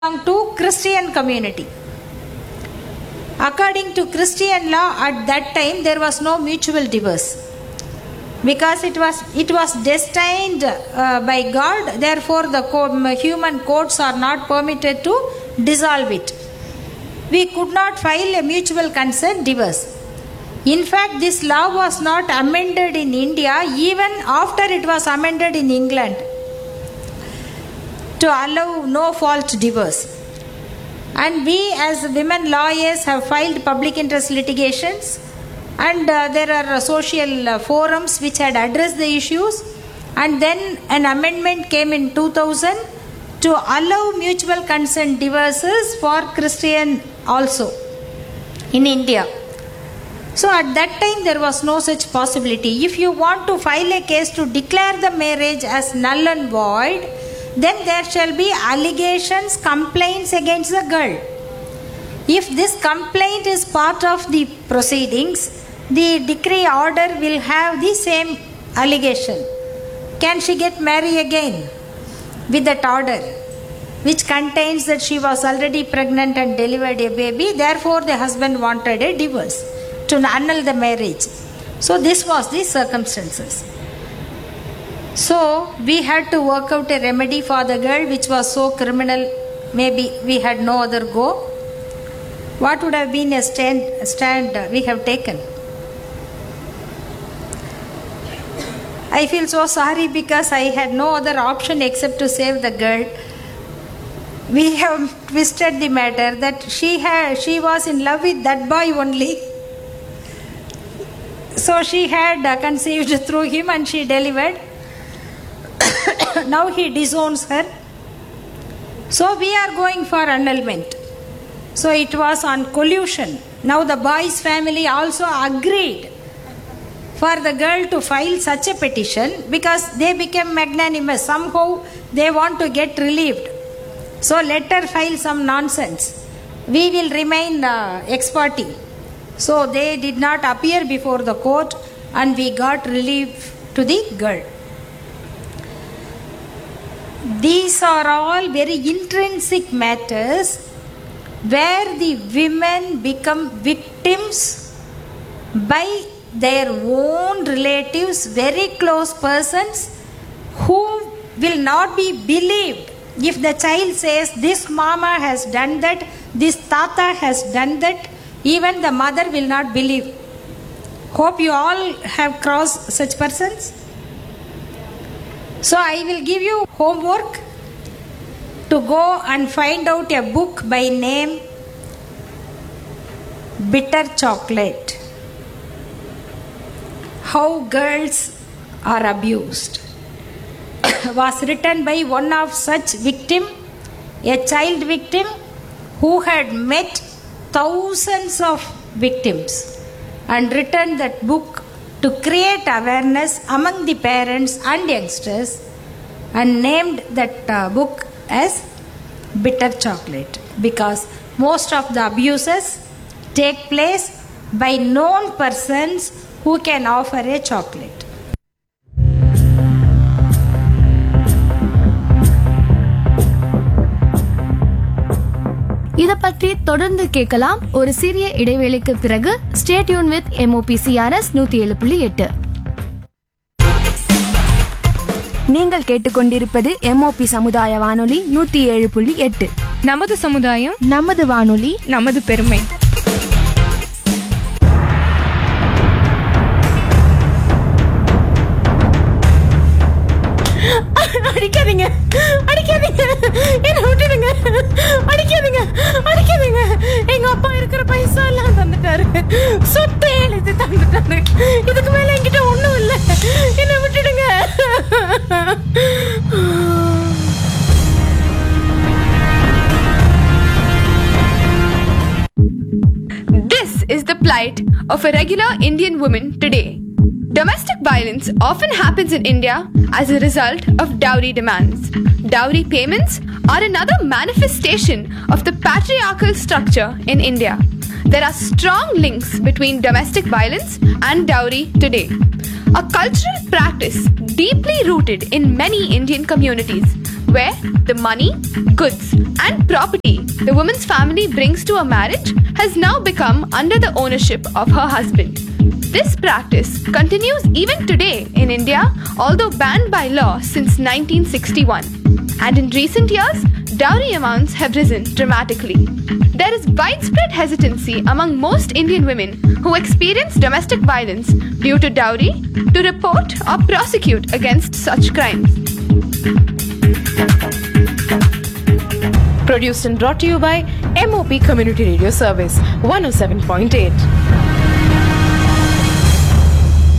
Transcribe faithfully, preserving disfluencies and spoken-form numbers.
belong to Christian community. According to Christian law, at that time there was no mutual divorce, because it was it was destined uh, by God. Therefore, the co- human courts are not permitted to dissolve it. We could not file a mutual consent divorce. In fact, this law was not amended in India even after it was amended in England to allow no fault divorce. And we as women lawyers have filed public interest litigations, and uh, there are uh, social uh, forums which had addressed the issues, and then an amendment came in two thousand to allow mutual consent divorces for Christian also in India. So at that time there was no such possibility. If you want to file a case to declare the marriage as null and void, then there shall be allegations, complaints against the girl. If this complaint is part of the proceedings, the decree order will have the same allegation. Can she get married again with that order, which contains that she was already pregnant and delivered a baby, therefore the husband wanted a divorce to annul the marriage. So this was the circumstances. So we had to work out a remedy for the girl which was so criminal, maybe we had no other go. What would have been a stand, stand we have taken? I feel so sorry because I had no other option except to save the girl. We have twisted the matter that she had, she was in love with that boy only. So she had uh, conceived through him and she delivered. Now he disowns her. So we are going for annulment. So it was on collusion. Now the boy's family also agreed for the girl to file such a petition because they became magnanimous. Somehow they want to get relieved. So let her file some nonsense. We will remain uh, ex parte. So they did not appear before the court and we got relief to the girl. These are all very intrinsic matters where the women become victims by their own relatives, very close persons who will not be believed. If the child says this mama has done that, this tata has done that, even the mother will not believe. Hope you all have crossed such persons. So I will give you homework to go and find out a book by name Bitter Chocolate. How Girls Are Abused. Was written by one of such victim, a child victim who had met thousands of victims and written that book to create awareness among the parents and youngsters, and named that uh, book as Bitter Chocolate, because most of the abuses take place by known persons who can offer a chocolate. இத பற்றி தொடர்ந்து கேட்கலாம் ஒரு சிறிய இடைவேளைக்கு பிறகு. Stay tune with MOPCRS நூத்தி ஏழு புள்ளி எட்டு. நீங்கள் கேட்டுக்கொண்டிருப்பது எம்ஓபி சமுதாய வானொலி நூத்தி ஏழு புள்ளி எட்டு. நமது சமுதாயம், நமது வானொலி, நமது பெருமை. அடிக்காதீங்க, அடிக்காதீங்க, என்ன விட்டுடுங்க, அடிக்காதீங்க, அடிக்காதீங்க. எங்க அப்பா இருக்கிற பைசா எல்லாம் தந்துட்டாரு, சொத்தை எழுதி தந்துட்டாரு. இதுக்கு மேல என்கிட்ட ஒண்ணும் இல்ல, என்ன விட்டுடுங்க. This is the plight of a regular Indian woman today. Domestic violence often happens in India as a result of dowry demands. Dowry payments are another manifestation of the patriarchal structure in India. There are strong links between domestic violence and dowry today. A cultural practice deeply rooted in many Indian communities where the money, goods, and property the woman's family brings to a marriage has now become under the ownership of her husband. This practice continues even today in India, although banned by law since nineteen sixty-one. And in recent years, dowry amounts have risen dramatically. There is widespread hesitancy among most Indian women who experience domestic violence due to dowry to report or prosecute against such crimes. Produced and brought to you by M O P Community Radio Service one oh seven point eight.